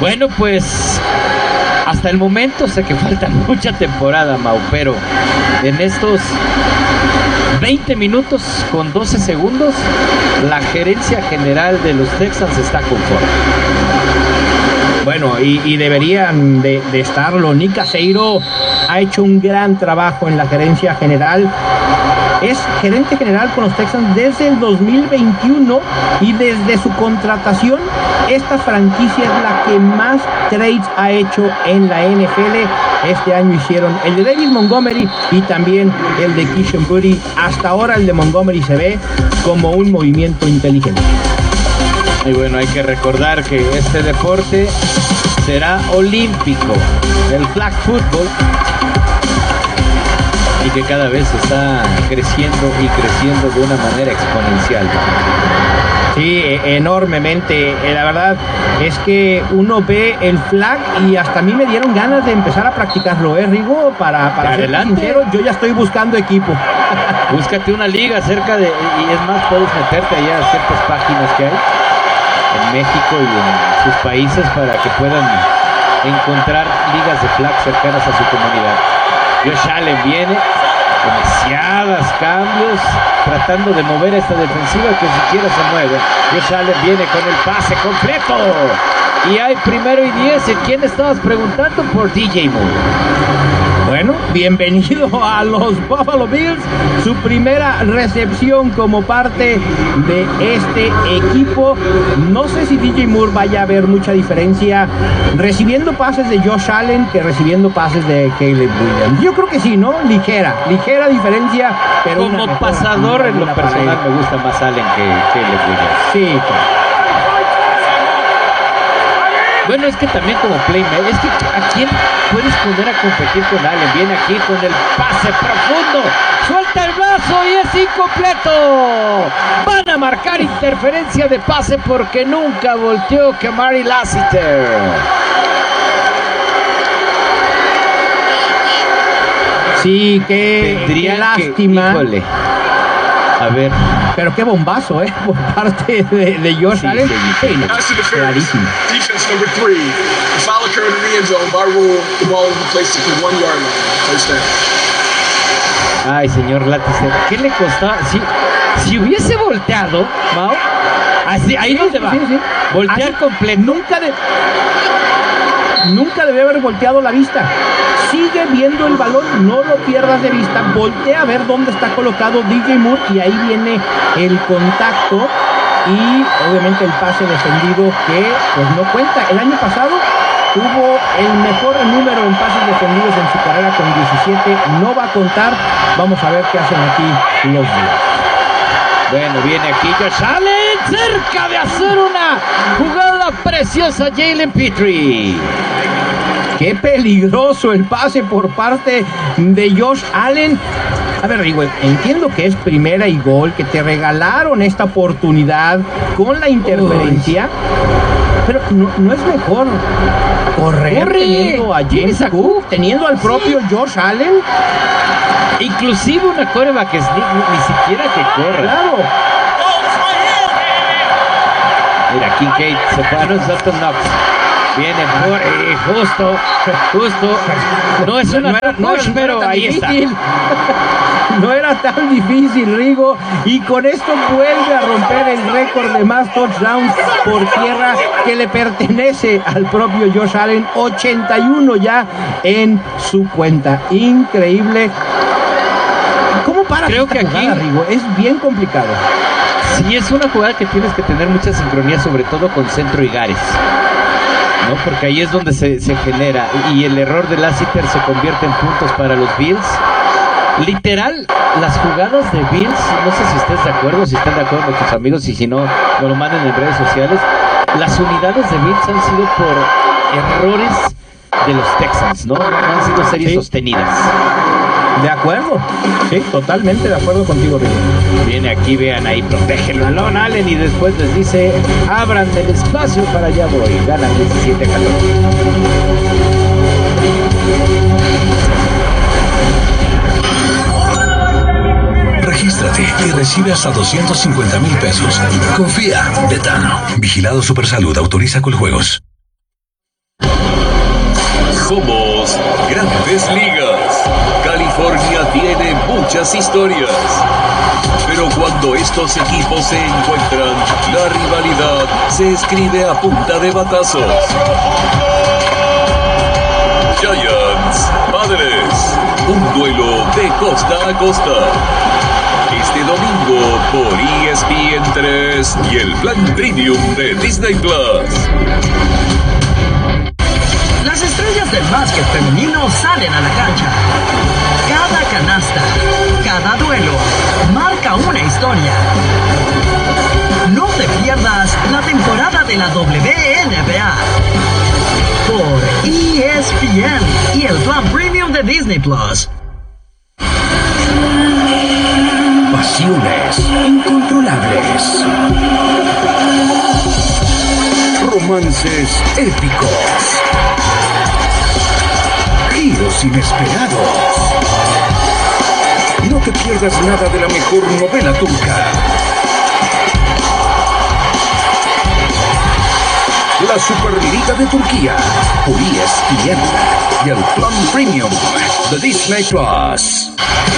Bueno, pues hasta el momento sé que falta mucha temporada, Mau, pero en estos 20 minutos con 12 segundos, la gerencia general de los Texans está conforme. Bueno, y deberían de estarlo. Nick Caseiro ha hecho un gran trabajo en la gerencia general. Es gerente general con los Texans desde el 2021 y desde su contratación, esta franquicia es la que más trades ha hecho en la NFL. Este año hicieron el de David Montgomery y también el de Keyshawn Boutte. Hasta ahora el de Montgomery se ve como un movimiento inteligente. Y bueno, hay que recordar que este deporte será olímpico, el flag football, y que cada vez está creciendo y creciendo de una manera exponencial. Sí, enormemente. La verdad es que uno ve el flag y hasta a mí me dieron ganas de empezar a practicarlo, Rigo, para ser sincero, yo ya estoy buscando equipo. Búscate una liga cerca de, y es más, puedes meterte allá a ciertas páginas que hay en México y en sus países para que puedan encontrar ligas de flag cercanas a su comunidad. Josh Allen viene, demasiados cambios, tratando de mover esta defensiva que siquiera se mueve. Josh Allen viene con el pase completo y hay 1st y 10. ¿En quién estabas preguntando? Por DJ Moore. Bueno, bienvenido a los Buffalo Bills, su primera recepción como parte de este equipo. No sé si DJ Moore vaya a ver mucha diferencia recibiendo pases de Josh Allen que recibiendo pases de Caleb Williams. Yo creo que sí, ¿no? Ligera diferencia, pero como pasador en lo personal me gusta más Allen que Caleb Williams. Sí, claro. Bueno, es que también como playmaker, es que ¿a quién puedes poner a competir con Allen? Viene aquí con el pase profundo, suelta el brazo y es incompleto. Van a marcar interferencia de pase porque nunca volteó Kamari Lassiter. Sí, qué lástima. Híjole. A ver. Pero qué bombazo, por parte de Josh Allen. Clarísimo. Defense number 3. The foul occurred in the end zone. By rule, the ball will be placed at the 1 yard line. Touchdown. Ay, señor Lassiter, ¿qué le costaba? Si hubiese volteado, Mau, así, ahí donde va. Sí. Voltear completo. Nunca debe haber volteado la vista. Sigue viendo el balón, no lo pierdas de vista, voltea a ver dónde está colocado DJ Moore y ahí viene el contacto y obviamente el pase defendido que pues no cuenta. El año pasado tuvo el mejor número en pases defendidos en su carrera con 17, no va a contar. Vamos a ver qué hacen aquí los Bills. Bueno, viene aquí Josh Allen, cerca de hacer una jugada preciosa, Jalen Pitre. Qué peligroso el pase por parte de Josh Allen. A ver, Rigo, entiendo que es 1st y gol, que te regalaron esta oportunidad con la interferencia. Pero no es mejor correr teniendo a James Cook, teniendo al propio Josh Allen. Inclusive una quarterback que ni siquiera que corre. Claro. Mira, Kincaid se fue a Dalton Knox. Viene justo. No es una push, pero ahí está. No era tan difícil, Rigo. Y con esto vuelve a romper el récord de más touchdowns por tierra que le pertenece al propio Josh Allen. 81 ya en su cuenta. Increíble. ¿Cómo para? Creo que jugada, aquí, Rigo, es bien complicado. Sí, es una jugada que tienes que tener mucha sincronía, sobre todo con Centro y Gares, ¿no? Porque ahí es donde se genera, y el error de Lassiter se convierte en puntos para los Bills. Literal, las jugadas de Bills, no sé si estés de acuerdo, si están de acuerdo nuestros amigos, y si no, nos lo manden en redes sociales. Las unidades de Bills han sido por errores de los Texans, ¿no? No han sido series sostenidas. De acuerdo, sí, totalmente de acuerdo contigo, Rigo. Viene aquí, vean ahí, protege el balón Allen y después les dice, abran del espacio para allá voy. Gana 17-14. Regístrate y recibe hasta 250,000 pesos. Confía, Betano. Vigilado Supersalud, autoriza Coljuegos. Somos Grandes Ligas. California tiene muchas historias. Pero cuando estos equipos se encuentran, la rivalidad se escribe a punta de batazos. Giants, Padres, un duelo de costa a costa. Este domingo por ESPN 3 y el plan premium de Disney Plus. Las estrellas del básquet femenino salen a la cancha. Cada canasta, cada duelo, marca una historia. No te pierdas la temporada de la WNBA por ESPN y el plan premium de Disney Plus. Pasiones incontrolables. Romances épicos. Giros inesperados. No te pierdas nada de la mejor novela turca. La Superliga de Turquía por ESPN y el plan premium de Disney Plus.